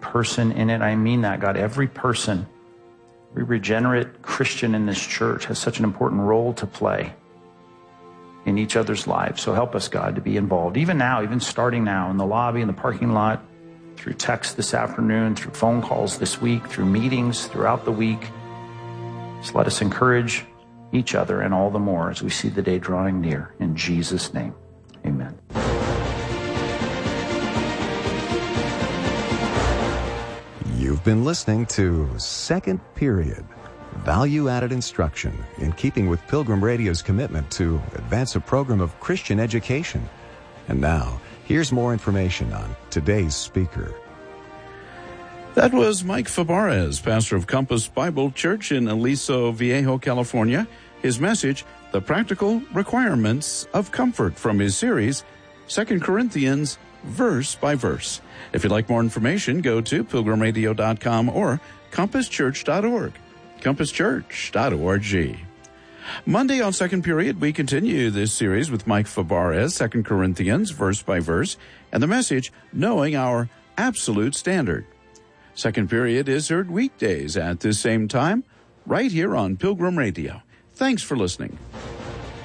person in it. I mean that, God. Every person, every regenerate Christian in this church has such an important role to play in each other's lives. So help us, God, to be involved. Even now, even starting now, in the lobby, in the parking lot, through text this afternoon, through phone calls this week, through meetings throughout the week. Just let us encourage each other and all the more as we see the day drawing near. In Jesus' name, amen. You've been listening to Second Period, value-added instruction in keeping with Pilgrim Radio's commitment to advance a program of Christian education. And now, here's more information on today's speaker. That was Mike Fabarez, pastor of Compass Bible Church in Aliso Viejo, California. His message, The Practical Requirements of Comfort, from his series, 2 Corinthians, verse by verse. If you'd like more information, go to pilgrimradio.com or compasschurch.org. compasschurch.org. Monday on Second Period, we continue this series with Mike Fabarez, 2 Corinthians, verse by verse, and the message, Knowing Our Absolute Standard. Second Period is heard weekdays at this same time, right here on Pilgrim Radio. Thanks for listening.